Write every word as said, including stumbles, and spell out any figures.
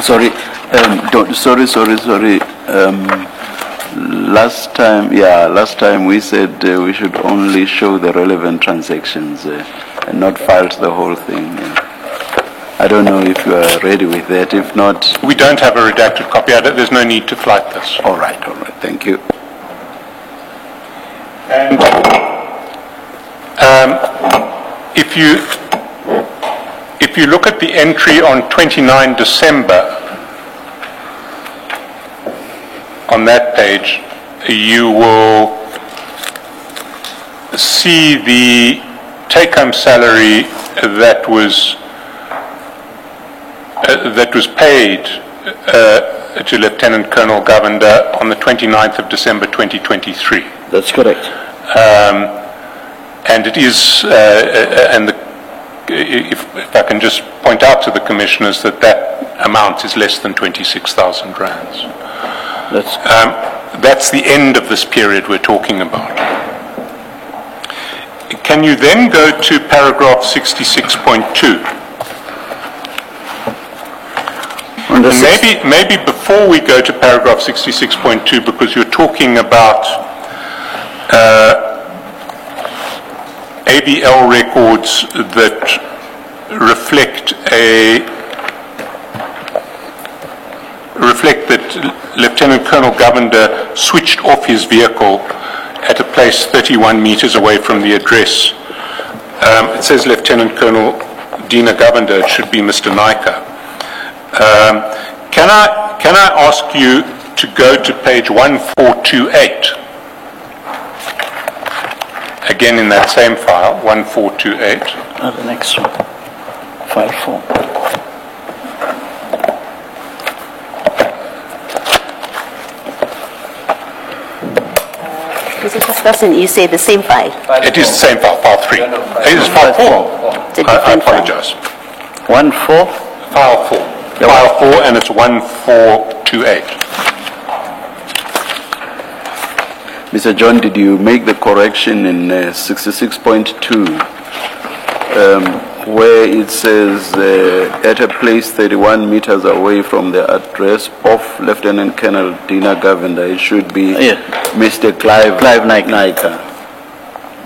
Sorry, um, don't, sorry, sorry, sorry. Um, last time, yeah, last time we said uh, we should only show the relevant transactions uh, and not fault the whole thing. Yeah. I don't know if you are ready with that. If not, we don't have a redacted copy. There's no need to flight this. All right, all right. Thank you. And um, if you if you look at the entry on twenty-ninth December on that page, you will see the take-home salary that was uh, that was paid uh, to Lieutenant Colonel Govender on the twenty-ninth of December twenty twenty-three. That's correct. Um, and it is, uh, and the, if, if I can just point out to the commissioners that that amount is less than twenty-six thousand rands. That's, um, that's the end of this period we're talking about. Can you then go to paragraph sixty-six point two? And maybe, maybe before we go to paragraph sixty-six point two, because you're talking about uh, A B L records that reflect a reflect that Lieutenant Colonel Govender switched off his vehicle at a place thirty-one meters away from the address. Um, it says Lieutenant Colonel Dina Govender. It should be Mister Naika. Um, can I can I ask you to go to page one four two eight? Again in that same file, one four two eight. Uh, the next one, file four. Mister Kaspasin, you say the same file? It is the same file, file three. It is file four. It's a I, I different file. apologize. One four. File four. File four, and it's one four two eight. Mister John, did you make the correction in uh, sixty-six point two, um, where it says uh, at a place thirty-one meters away from the address of Lieutenant Colonel Dina Govender, it should be Yeah. Mister Clive Clive Naika.